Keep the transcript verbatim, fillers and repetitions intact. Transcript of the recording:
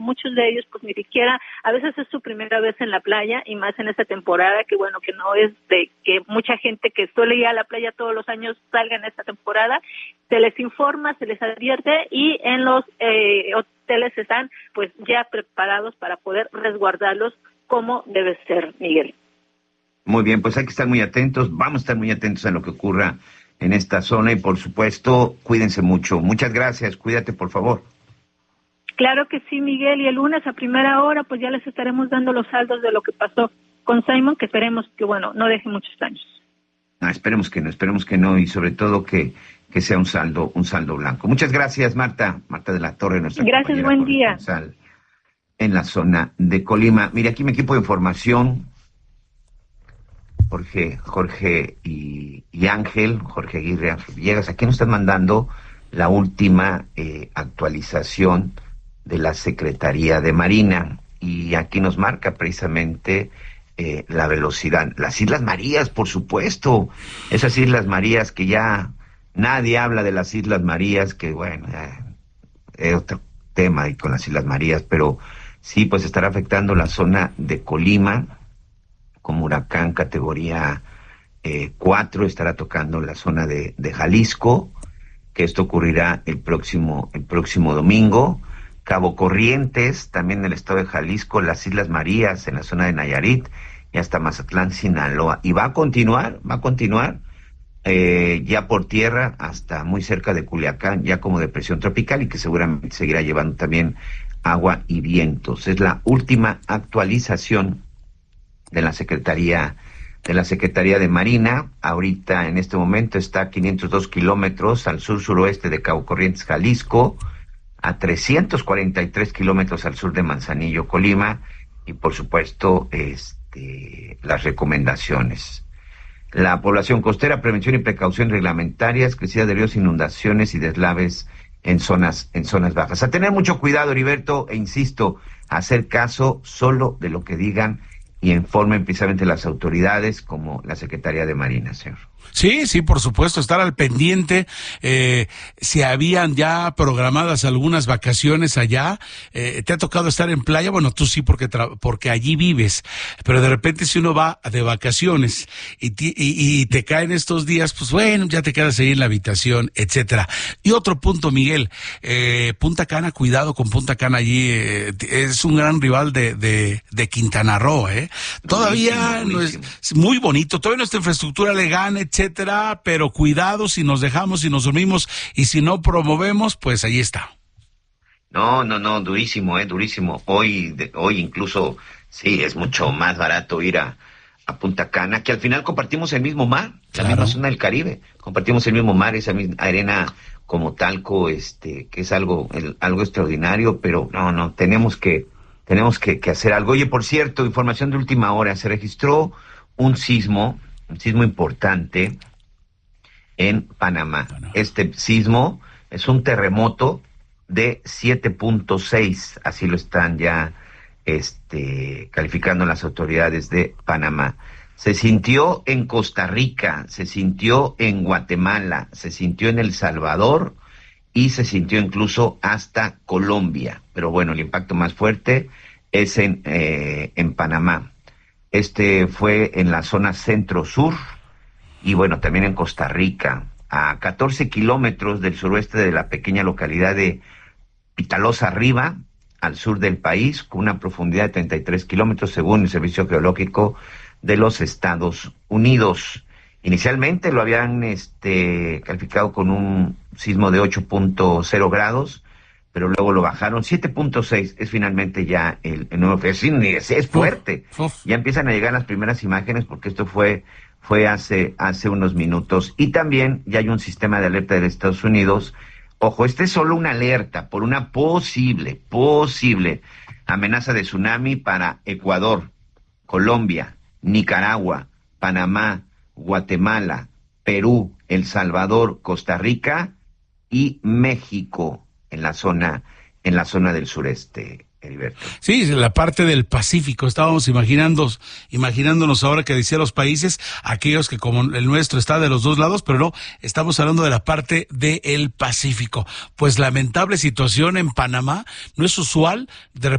muchos de ellos pues ni siquiera, a veces es su primera vez en la playa y más en esta temporada que bueno, que no es de que mucha gente que suele ir a la playa todos los años salga en esta temporada, se les informa, se les advierte y en los eh, hoteles están pues ya preparados para poder resguardarlos como debe ser, Miguel. Muy bien, pues hay que estar muy atentos, vamos a estar muy atentos a lo que ocurra en esta zona y por supuesto, cuídense mucho. Muchas gracias, cuídate por favor. Claro que sí, Miguel, y el lunes a primera hora pues ya les estaremos dando los saldos de lo que pasó con Simon, que esperemos que, bueno, no deje muchos daños. No, esperemos que no, esperemos que no, y sobre todo que, que sea un saldo, un saldo blanco. Muchas gracias, Marta, Marta de la Torre, nuestra Gracias, buen día. En la zona de Colima. Mire, aquí mi equipo de información, Jorge, Jorge y, y Ángel, Jorge Aguirre, Ángel Villegas, aquí nos están mandando la última eh, actualización de la Secretaría de Marina, y aquí nos marca precisamente eh, la velocidad. Las Islas Marías, por supuesto, esas Islas Marías que ya nadie habla de las Islas Marías, que bueno, eh, es otro tema ahí con las Islas Marías, pero sí, pues estará afectando la zona de Colima, como huracán categoría eh, cuatro, estará tocando la zona de, de Jalisco, que esto ocurrirá el próximo, el próximo domingo. Cabo Corrientes, también en el estado de Jalisco, las Islas Marías, en la zona de Nayarit, y hasta Mazatlán, Sinaloa. Y va a continuar, va a continuar, eh, ya por tierra, hasta muy cerca de Culiacán, ya como depresión tropical, y que seguramente seguirá llevando también agua y vientos. Es la última actualización de la Secretaría, de la Secretaría de Marina. Ahorita, en este momento, está a quinientos dos kilómetros al sur-suroeste de Cabo Corrientes, Jalisco, a trescientos cuarenta y tres kilómetros al sur de Manzanillo, Colima, y por supuesto, este, las recomendaciones. La población costera, prevención y precaución reglamentarias, crecida de ríos, inundaciones y deslaves en zonas, en zonas bajas. A tener mucho cuidado, Heriberto, e insisto, a hacer caso solo de lo que digan y informen precisamente las autoridades como la Secretaría de Marina, señor. Sí, sí, por supuesto, estar al pendiente. Eh, si habían ya programadas algunas vacaciones allá, eh, ¿te ha tocado estar en playa? Bueno, tú sí, porque tra- porque allí vives, pero de repente si uno va de vacaciones y, ti- y, y te caen estos días, pues bueno, ya te quedas ahí en la habitación, etcétera. Y otro punto, Miguel, eh, Punta Cana, cuidado con Punta Cana allí, eh, es un gran rival de, de, de Quintana Roo, ¿eh? Todavía Buenísimo, no es, es muy bonito, todavía nuestra infraestructura le gana, etcétera, pero cuidado si nos dejamos, si nos dormimos y si no promovemos, pues ahí está. No, no, no, durísimo, eh, durísimo. Hoy, de, hoy incluso, sí, es mucho más barato ir a, a Punta Cana, que al final compartimos el mismo mar, Claro. la misma zona del Caribe, compartimos el mismo mar, esa misma arena como talco, este, que es algo, el, algo extraordinario, pero no, no, tenemos que, tenemos que, que hacer algo. Oye, por cierto, información de última hora, se registró un sismo, un sismo importante en Panamá. Este sismo es un terremoto de siete punto seis, así lo están ya este, calificando las autoridades de Panamá. Se sintió en Costa Rica, se sintió en Guatemala, se sintió en El Salvador y se sintió incluso hasta Colombia. Pero bueno, el impacto más fuerte es en, eh, en Panamá. Este fue en la zona centro-sur y bueno, también en Costa Rica, a catorce kilómetros del suroeste de la pequeña localidad de Pitalosa Arriba, al sur del país, con una profundidad de treinta y tres kilómetros según el Servicio Geológico de los Estados Unidos. Inicialmente lo habían este, calificado con un sismo de ocho punto cero grados, pero luego lo bajaron. siete punto seis es finalmente ya el, el nuevo, es, es fuerte. Uf, uf. Ya empiezan a llegar las primeras imágenes porque esto fue, fue hace, hace unos minutos. Y también ya hay un sistema de alerta de Estados Unidos. Ojo, este es solo una alerta por una posible, posible amenaza de tsunami para Ecuador, Colombia, Nicaragua, Panamá, Guatemala, Perú, El Salvador, Costa Rica y México en la zona, en la zona del sureste, Heriberto. Sí, la parte del Pacífico. Estábamos imaginando, imaginándonos ahora que decía los países, aquellos que como el nuestro está de los dos lados, pero no, estamos hablando de la parte del Pacífico. Pues lamentable situación en Panamá, no es usual, de repente